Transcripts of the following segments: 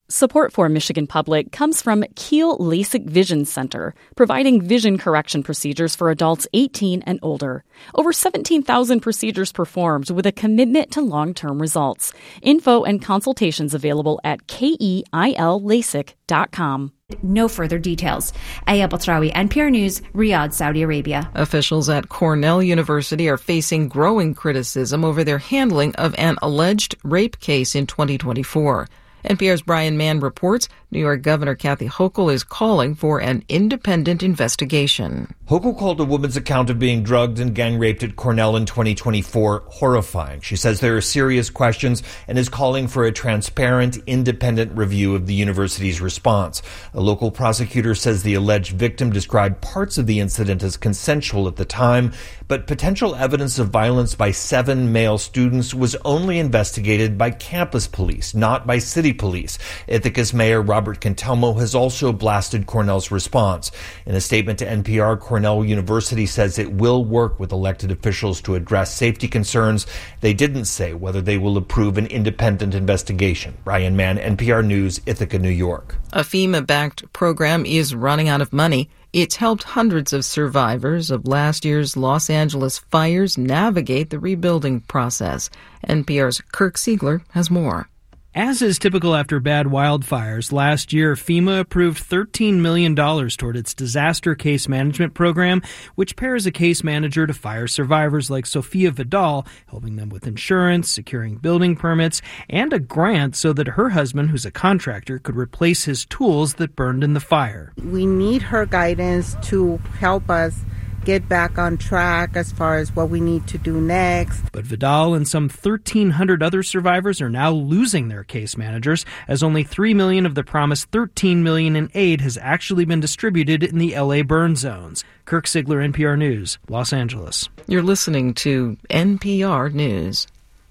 Support for Michigan Public comes from Kiel LASIK Vision Center, providing vision correction procedures for adults 18 and older. Over 17,000 procedures performed with a commitment to long-term results. Info and consultations available at keillasik.com. No further details. Aya Batrawi, NPR News, Riyadh, Saudi Arabia. Officials at Cornell University are facing growing criticism over their handling of an alleged rape case in 2024. NPR's Brian Mann reports New York Governor Kathy Hochul is calling for an independent investigation. Hochul called a woman's account of being drugged and gang raped at Cornell in 2024 horrifying. She says there are serious questions and is calling for a transparent, independent review of the university's response. A local prosecutor says the alleged victim described parts of the incident as consensual at the time, but potential evidence of violence by 7 male students was only investigated by campus police, not by city police. Ithaca's Mayor Robert Cantelmo has also blasted Cornell's response. In a statement to NPR, Cornell University says it will work with elected officials to address safety concerns. They didn't say whether they will approve an independent investigation. Brian Mann, NPR News, Ithaca, New York. A FEMA-backed program is running out of money. It's helped hundreds of survivors of last year's Los Angeles fires navigate the rebuilding process. NPR's Kirk Siegler has more. As is typical after bad wildfires, last year FEMA approved $13 million toward its disaster case management program, which pairs a case manager to fire survivors like Sophia Vidal, helping them with insurance, securing building permits, and a grant so that her husband, who's a contractor, could replace his tools that burned in the fire. We need her guidance to help us get back on track as far as what we need to do next. But Vidal and some 1,300 other survivors are now losing their case managers, as only $3 million of the promised $13 million in aid has actually been distributed in the L.A. burn zones. Kirk Siegler, NPR News, Los Angeles. You're listening to NPR News.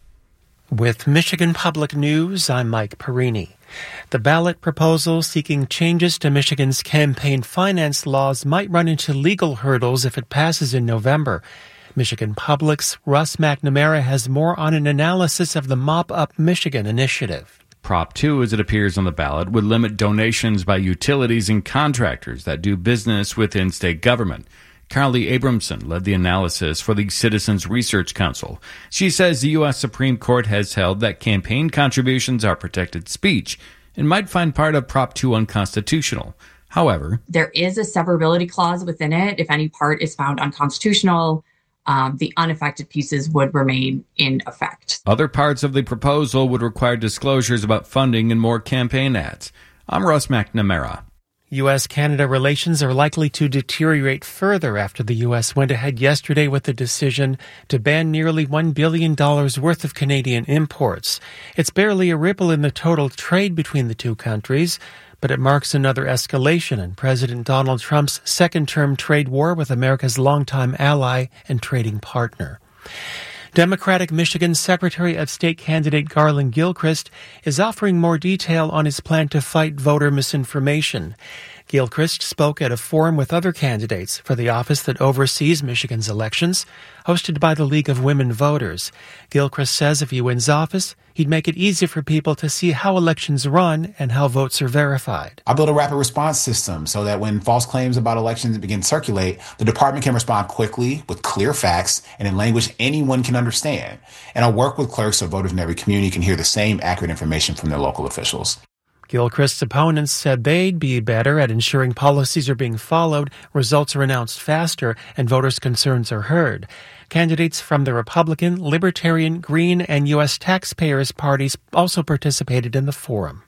With Michigan Public News, I'm Mike Perini. The ballot proposal seeking changes to Michigan's campaign finance laws might run into legal hurdles if it passes in November. Michigan Public's Russ McNamara has more on an analysis of the Mop Up Michigan initiative. Prop 2, as it appears on the ballot, would limit donations by utilities and contractors that do business within state government. Carly Abramson led the analysis for the Citizens Research Council. She says the U.S. Supreme Court has held that campaign contributions are protected speech and might find part of Prop 2 unconstitutional. However, there is a severability clause within it. If any part is found unconstitutional, the unaffected pieces would remain in effect. Other parts of the proposal would require disclosures about funding and more campaign ads. I'm Russ McNamara. U.S.-Canada relations are likely to deteriorate further after the U.S. went ahead yesterday with the decision to ban nearly $1 billion worth of Canadian imports. It's barely a ripple in the total trade between the two countries, but it marks another escalation in President Donald Trump's second-term trade war with America's longtime ally and trading partner. Democratic Michigan Secretary of State candidate Garland Gilchrist is offering more detail on his plan to fight voter misinformation. Gilchrist spoke at a forum with other candidates for the office that oversees Michigan's elections, hosted by the League of Women Voters. Gilchrist says if he wins office, he'd make it easier for people to see how elections run and how votes are verified. I built a rapid response system so that when false claims about elections begin to circulate, the department can respond quickly with clear facts and in language anyone can understand. And I work with clerks so voters in every community can hear the same accurate information from their local officials. Gilchrist's opponents said they'd be better at ensuring policies are being followed, results are announced faster, and voters' concerns are heard. Candidates from the Republican, Libertarian, Green, and U.S. taxpayers parties also participated in the forum.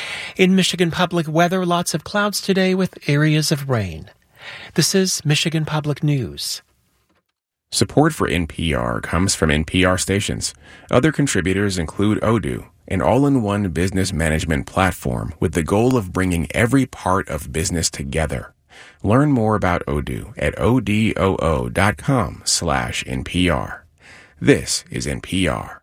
In Michigan Public weather, lots of clouds today with areas of rain. This is Michigan Public News. Support for NPR comes from NPR stations. Other contributors include Odoo, an all-in-one business management platform with the goal of bringing every part of business together. Learn more about Odoo at odoo.com/NPR. This is NPR.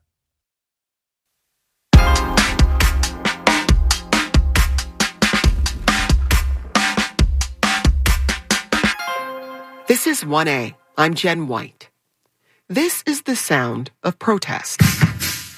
This is 1A. I'm Jen White. This is the sound of protest.